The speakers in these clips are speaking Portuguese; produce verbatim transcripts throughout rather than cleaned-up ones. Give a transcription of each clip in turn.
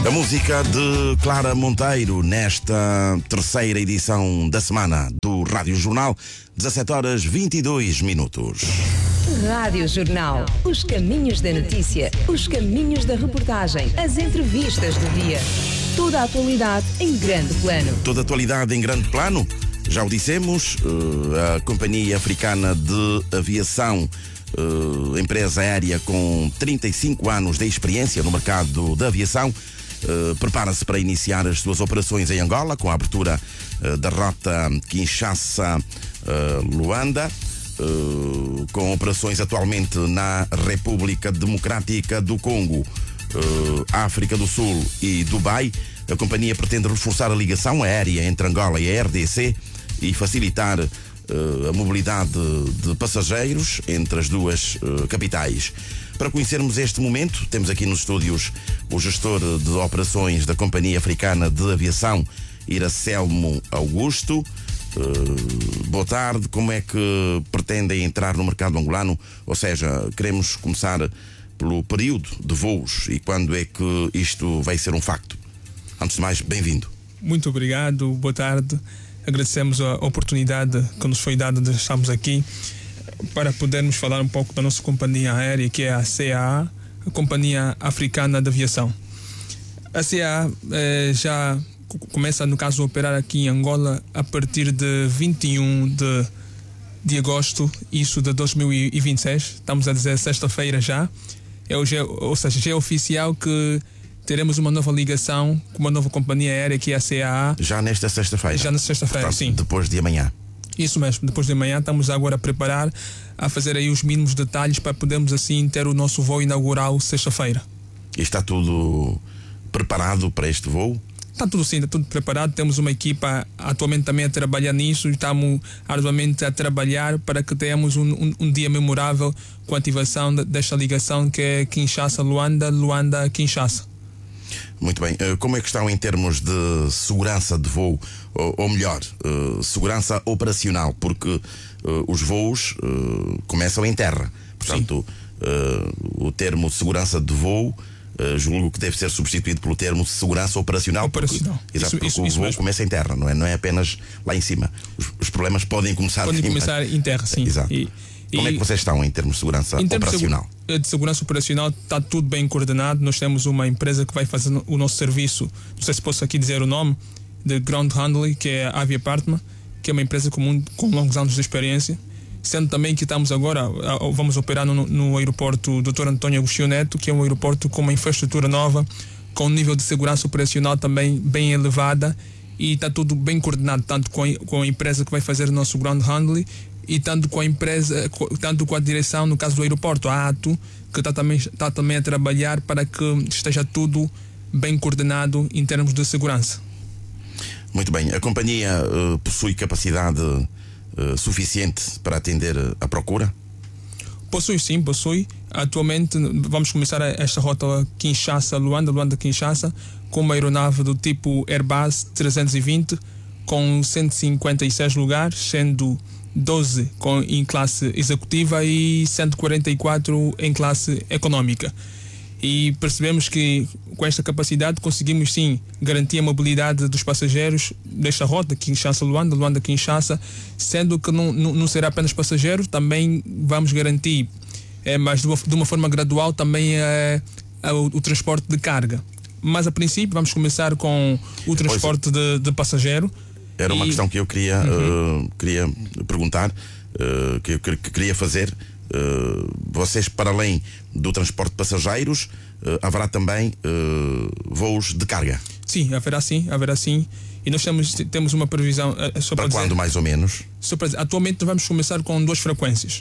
A música de Clara Monteiro nesta terceira edição da semana do Rádio Jornal, dezassete horas e vinte e dois minutos. Rádio Jornal. Os caminhos da notícia, os caminhos da reportagem, as entrevistas do dia. Toda a atualidade em grande plano. Toda a atualidade em grande plano? Já o dissemos, a Companhia Africana de Aviação, empresa aérea com trinta e cinco anos de experiência no mercado da aviação, Uh, prepara-se para iniciar as suas operações em Angola, com a abertura uh, da rota Kinshasa-Luanda, uh, uh, com operações atualmente na República Democrática do Congo, uh, África do Sul e Dubai. A companhia pretende reforçar a ligação aérea entre Angola e a R D C e facilitar uh, a mobilidade de passageiros entre as duas uh, capitais. Para conhecermos este momento, temos aqui nos estúdios o gestor de operações da Companhia Africana de Aviação, Iracelmo Augusto. Uh, boa tarde. Como é que pretendem entrar no mercado angolano? Ou seja, queremos começar pelo período de voos e quando é que isto vai ser um facto? Antes de mais, bem-vindo. Muito obrigado, boa tarde. Agradecemos a oportunidade que nos foi dada de estarmos aqui para podermos falar um pouco da nossa companhia aérea, que é a C A A, a Companhia Africana de Aviação. A C A A eh, já começa, no caso, a operar aqui em Angola a partir de vinte e um de, de agosto, isso de dois mil e vinte e seis. Estamos a dizer sexta-feira já. É hoje, ou seja, já é oficial que teremos uma nova ligação com uma nova companhia aérea, que é a C A A. Já nesta sexta-feira? Já nesta sexta-feira, sim. Depois de amanhã? Isso mesmo, depois de amanhã estamos agora a preparar, a fazer aí os mínimos detalhes para podermos assim ter o nosso voo inaugural sexta-feira. E está tudo preparado para este voo? Está tudo sim, está tudo preparado. Temos uma equipa atualmente também a trabalhar nisso e estamos arduamente a trabalhar para que tenhamos um, um, um dia memorável com a ativação de, desta ligação, que é Kinshasa-Luanda, Luanda-Kinshasa. Muito bem. Como é que estão em termos de segurança de voo, ou, ou melhor, uh, segurança operacional? Porque uh, os voos uh, começam em terra. Portanto, uh, o termo segurança de voo uh, julgo que deve ser substituído pelo termo segurança operacional. Operacional. Porque, exato, isso, porque isso, o isso voo mesmo. começa em terra, não é, não é apenas lá em cima. Os, os problemas podem começar Podem em começar em terra, sim. Exato. E, Como é que vocês estão em termos de segurança em termos operacional? De, de segurança operacional está tudo bem coordenado. Nós temos uma empresa que vai fazer o nosso serviço, não sei se posso aqui dizer o nome, de Ground Handling, que é a Avia Partma, que é uma empresa com, muito, com longos anos de experiência. Sendo também que estamos agora, vamos operar no, no aeroporto doutor António Agostinho Neto, que é um aeroporto com uma infraestrutura nova, com um nível de segurança operacional também bem elevada, e está tudo bem coordenado, tanto com a, com a empresa que vai fazer o nosso Ground Handling e tanto com a empresa, tanto com a direção, no caso do aeroporto, a ATO, que está também, está também a trabalhar para que esteja tudo bem coordenado em termos de segurança. Muito bem. A companhia uh, possui capacidade uh, suficiente para atender a procura? Possui sim, possui. Atualmente vamos começar esta rota Kinshasa-Luanda, Luanda-Kinshasa, com uma aeronave do tipo Airbus trezentos e vinte, com cento e cinquenta e seis lugares, sendo doze com, em classe executiva e cento e quarenta e quatro em classe econômica. E percebemos que com esta capacidade conseguimos sim garantir a mobilidade dos passageiros desta rota Kinshasa-Luanda, Luanda-Kinshasa, sendo que não, não, não será apenas passageiros, também vamos garantir, é, mas de uma, de uma forma gradual também é, é, o, o transporte de carga. Mas a princípio vamos começar com o transporte de, de passageiro. Era uma e... questão que eu queria, uhum. uh, queria perguntar, uh, que eu que, que queria fazer. Uh, vocês, para além do transporte de passageiros, uh, haverá também uh, voos de carga? Sim, haverá sim, haverá sim. E nós temos, temos uma previsão. Uh, só para para quando, dizer, mais ou menos? Só para dizer, atualmente vamos começar com duas frequências,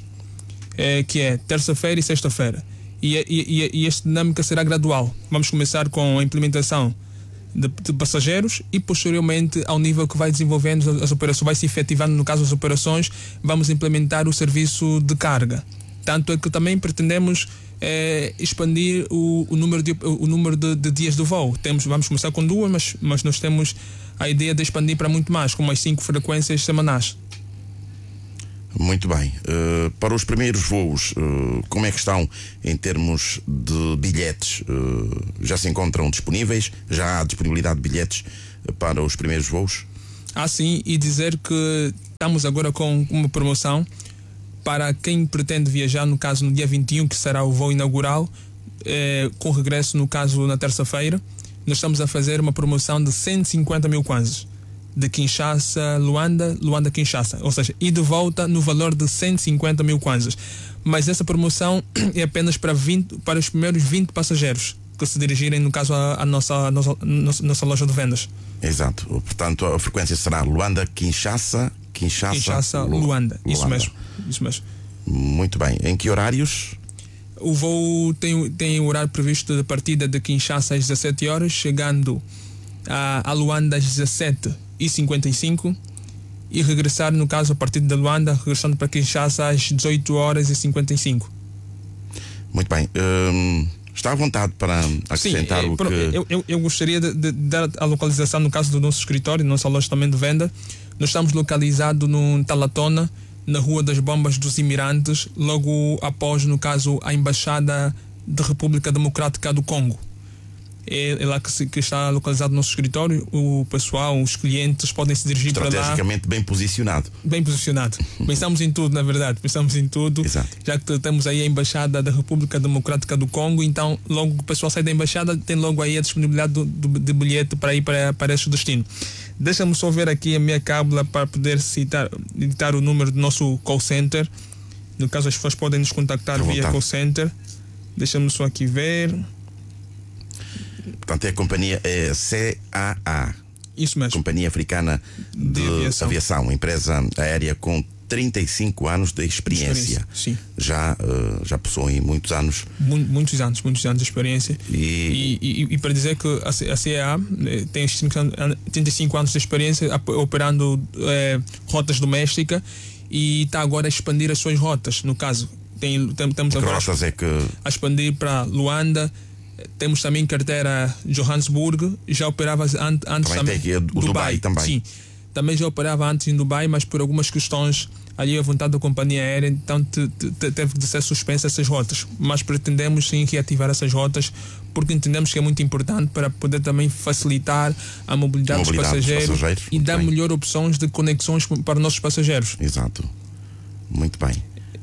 é, que é terça-feira e sexta-feira. E, e, e esta dinâmica será gradual. Vamos começar com a implementação De, de passageiros e posteriormente, ao nível que vai desenvolvendo as, as operações, vai se efetivando no caso das operações, vamos implementar o serviço de carga. Tanto é que também pretendemos é, expandir o, o número, de, o número de, de dias de voo. Temos, vamos começar com duas, mas, mas nós temos a ideia de expandir para muito mais, com mais cinco frequências semanais. Muito bem. Uh, para os primeiros voos, uh, como é que estão em termos de bilhetes? Uh, já se encontram disponíveis? Já há disponibilidade de bilhetes para os primeiros voos? Ah, sim, e dizer que estamos agora com uma promoção para quem pretende viajar, no caso no dia vinte e um, que será o voo inaugural, eh, com regresso, no caso na terça-feira. Nós estamos a fazer uma promoção de cento e cinquenta mil kwanzas, de Kinshasa, Luanda, Luanda, Kinshasa, ou seja, e de volta no valor de cento e cinquenta mil kwanzas. Mas essa promoção é apenas para, vinte, para os primeiros vinte passageiros que se dirigirem, no caso, à, à nossa, à nossa, nossa, nossa loja de vendas. Exato. Portanto, a frequência será Luanda, Kinshasa, Kinshasa, Kinshasa, Lu, Luanda. Isso Luanda. mesmo. Isso mesmo. Muito bem. Em que horários? O voo tem, tem o horário previsto de partida de Kinshasa às dezassete horas, chegando a, a Luanda às dezassete e cinquenta e cinco, e regressar, no caso, a partir de Luanda, regressando para Kinshasa às dezoito horas e cinquenta e cinco. Muito bem. Hum, está à vontade para acrescentar Sim, o é, que... Eu, eu, eu gostaria de, de dar a localização, no caso do nosso escritório, nossa loja também de venda. Nós estamos localizados no Talatona, na Rua das Bombas dos Imirantes, logo após, no caso, a Embaixada da República Democrática do Congo. É, é lá que, se, que está localizado o nosso escritório. O pessoal, os clientes podem se dirigir para lá. Estrategicamente bem posicionado. Bem posicionado. Pensamos em tudo, na verdade. Pensamos em tudo. Exato. Já que temos aí a Embaixada da República Democrática do Congo, então logo que o pessoal sai da Embaixada, tem logo aí a disponibilidade do, do, de bilhete para ir para, para este destino. Deixa-me só ver aqui a minha cábula para poder citar, editar o número do nosso call center. No caso, as pessoas podem nos contactar via call center. Deixa-me só aqui ver. Portanto, é a companhia é C A A. Isso mesmo. Companhia Africana de, de aviação. aviação, empresa aérea com trinta e cinco anos de experiência. experiência. Sim. Já, uh, já possuem muitos anos. Muitos anos, muitos anos de experiência. E, e, e, e para dizer que a C A A tem trinta e cinco anos de experiência operando eh, rotas domésticas e está agora a expandir as suas rotas. No caso, tem, tem, temos agora rotas é que... a expandir para Luanda. Temos também carteira Johannesburg, já operava antes também também tem aqui o Dubai, Dubai também. Sim, também já operava antes em Dubai, mas por algumas questões ali à vontade da companhia aérea, então te, te, teve de ser suspensa essas rotas. Mas pretendemos sim reativar essas rotas, porque entendemos que é muito importante para poder também facilitar a mobilidade, a mobilidade dos, passageiros dos passageiros e dar bem. melhor opções de conexões para os nossos passageiros. Exato. Muito bem.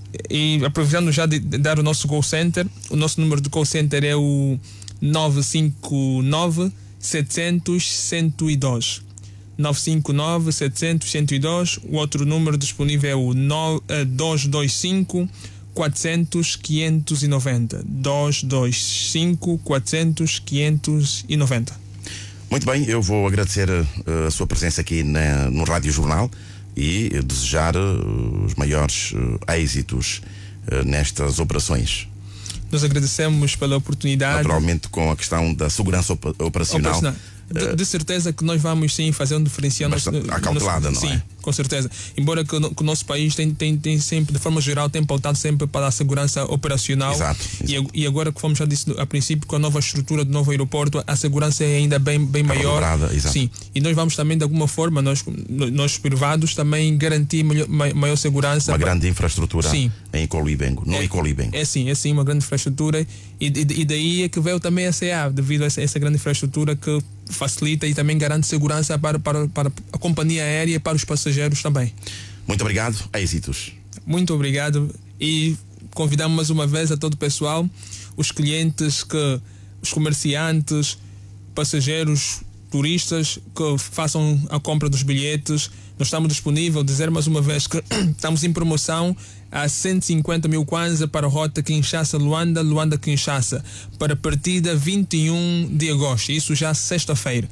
E aproveitando já de dar o nosso call center, o nosso número de call center é o nove cinco nove, sete zero zero, um zero dois. nove cinco nove, sete zero zero, um zero dois. O outro número disponível é o dois dois cinco, quatro zero zero, quinhentos e noventa. dois dois cinco, quatro zero zero, quinhentos e noventa. Muito bem, eu vou agradecer a sua presença aqui na, no Rádio Jornal e desejar uh, os maiores uh, êxitos uh, nestas operações. Nós agradecemos pela oportunidade. Naturalmente, com a questão da segurança op operacional. operacional. De, de certeza que nós vamos sim fazer um diferencial. Acautelada, não sim, é? Com certeza. Embora que, que o nosso país tem, tem, tem sempre, de forma geral, tem pautado sempre para a segurança operacional. Exato, exato. E, e agora, como já disse a princípio, com a nova estrutura do novo aeroporto, a segurança é ainda bem, bem maior. Dobrada, exato. Sim. E nós vamos também, de alguma forma, nós, nós privados, também garantir maior, maior segurança. Uma para... grande infraestrutura sim. em Icolibengo, no é, Icolibengo. É sim, é sim, uma grande infraestrutura. E, e, e daí é que veio também a C A A, devido a essa, essa grande infraestrutura que facilita e também garante segurança para, para, para a companhia aérea e para os passageiros também. Muito obrigado, êxitos. Muito obrigado e convidamos mais uma vez a todo o pessoal, os clientes, que, os comerciantes, passageiros, turistas, que façam a compra dos bilhetes. Nós estamos disponíveis, dizer mais uma vez que estamos em promoção a cento e cinquenta mil kwanza para a rota Kinshasa-Luanda, Luanda-Kinshasa, para a partida vinte e um de agosto, isso já sexta-feira.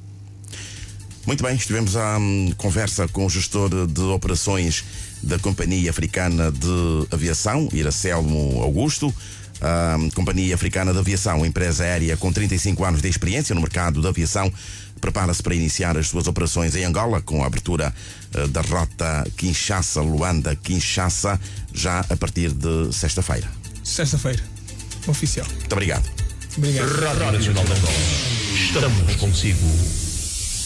Muito bem, estivemos à um, conversa com o gestor de operações da Companhia Africana de Aviação, Iracelmo Augusto. A um, Companhia Africana de Aviação, empresa aérea com trinta e cinco anos de experiência no mercado da aviação, prepara-se para iniciar as suas operações em Angola, com a abertura uh, da rota Kinshasa-Luanda-Kinshasa, já a partir de sexta-feira. Sexta-feira, oficial. Muito obrigado. Obrigado. Rádio Nacional de Angola. Estamos consigo.